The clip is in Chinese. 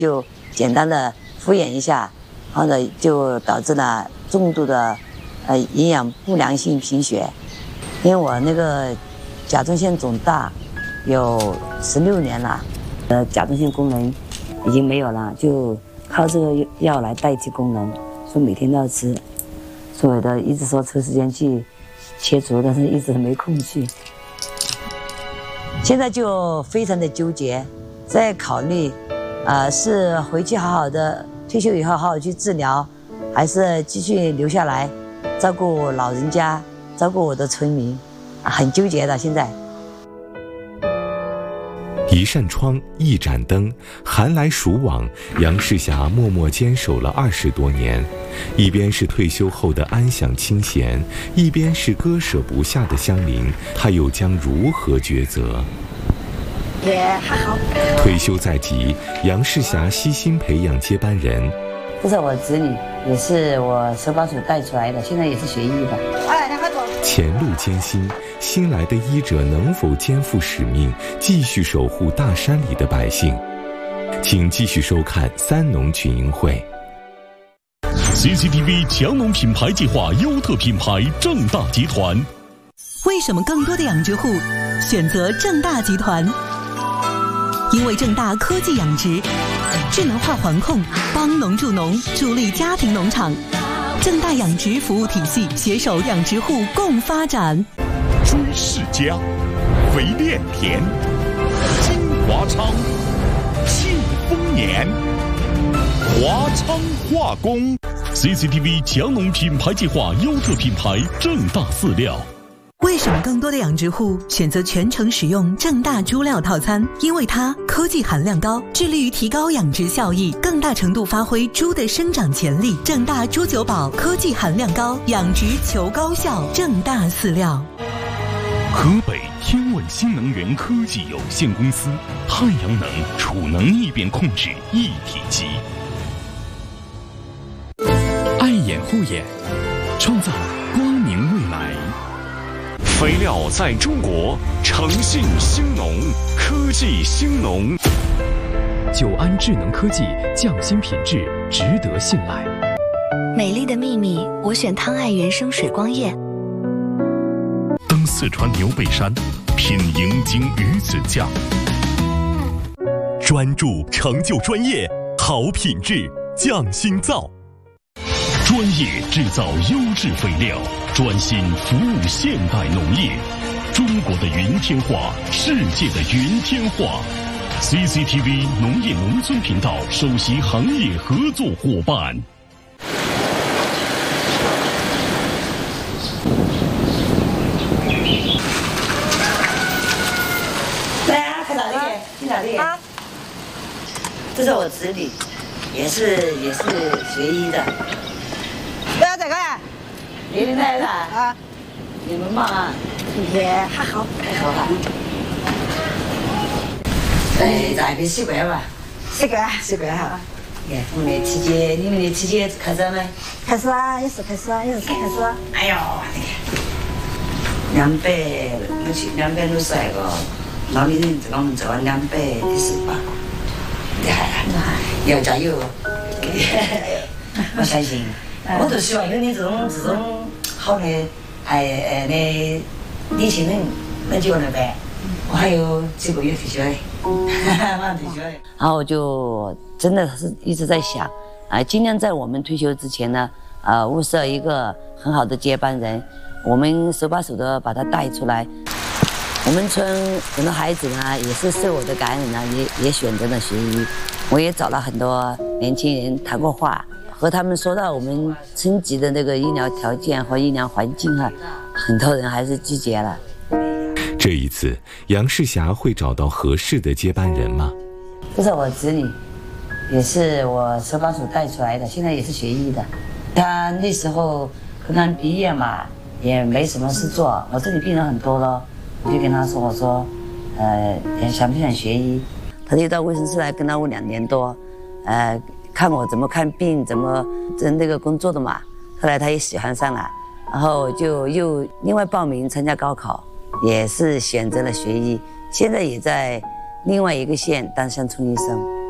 就简单的敷衍一下，或者就导致了重度的营养不良性贫血。因为我那个甲状腺肿大有16年了，甲状腺功能已经没有了，就靠这个药来代替功能，说每天都要吃，所以的一直说抽时间去切除，但是一直没空去。现在就非常的纠结，在考虑，是回去好好的退休以后好好去治疗，还是继续留下来照顾老人家，照顾我的村民，很纠结的现在。 一扇窗，一盏灯，寒来暑往，杨世霞默默坚守了20多年，一边是退休后的安享清闲，一边是割舍不下的乡邻，她又将如何抉择？ 还好。 退休在即，杨世霞悉心培养接班人。 这是我子女，也是我手把手带出来的，现在也是学医的。 前路艰辛，新来的医者能否肩负使命，继续守护大山里的百姓？请继续收看三农群英会。 CCTV 强农品牌计划优特品牌正大集团。 为什么更多的养殖户选择正大集团？因为正大科技养殖，智能化环控，帮农助农，助力家庭农场。正大养殖服务体系携手养殖户共发展。 朱世家、肥炼田、金华昌、庆丰年、华昌化工。CCTV 强农品牌计划优特品牌正大饲料。 为什么更多的养殖户选择全程使用正大猪料套餐？因为它科技含量高，致力于提高养殖效益，更大程度发挥猪的生长潜力。正大猪酒宝科技含量高，养殖求高效。正大饲料。 河北天问新能源科技有限公司，太阳能、储能异变控制一体机。 爱眼护眼，创造光明未来。 肥料在中国，诚信兴农，科技兴农。 久安智能科技，匠心品质，值得信赖。 美丽的秘密，我选汤爱原生水光液。 登四川牛背山，品银鲸鱼子酱。专注成就专业，好品质匠心造。专业制造优质肥料，专心服务现代农业。中国的云天化，世界的云天化。CCTV 农业农村频道首席行业合作伙伴。 来啊，看哪里？去哪里？这是我子女，也是学医的。 不要这个呀！ 你们来了啊？你们忙啊？ 还好。 在边习惯吧？习惯哈。我们的体检，你们的体检开始了没？ 开始啊，也是开始。 哎呦，262个老年人在我们做218，厉害了，要加油！我相信。我就希望有你这种好的的年轻人能接我的班，我还有几个月退休嘞，马上退休嘞。然后我就真的是一直在想，尽量在我们退休之前呢，物色一个很好的接班人，我们手把手的把他带出来。我们村很多孩子呢，也是受我的感染呢，也选择了学医。我也找了很多年轻人谈过话。和他们说到我们村级的那个医疗条件和医疗环境很多人还是拒绝了。 这一次，杨世霞会找到合适的接班人吗？ 这是我子女，也是我手把手带出来的，现在也是学医的。他那时候刚刚毕业嘛，也没什么事做，我这里病人很多了，我就跟他说，我说，想不想学医？他就到卫生室来跟了我2年多，看我怎么看病，怎么那个工作的嘛。后来他也喜欢上了，然后就又另外报名参加高考，也是选择了学医，现在也在另外一个县当乡村医生。